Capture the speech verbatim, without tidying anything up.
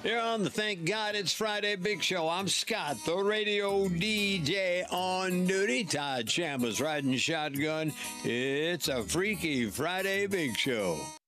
Here on the Thank God It's Friday Big Show, I'm Scott, the radio D J on duty. Todd Chamba's riding shotgun. It's a Freaky Friday Big Show.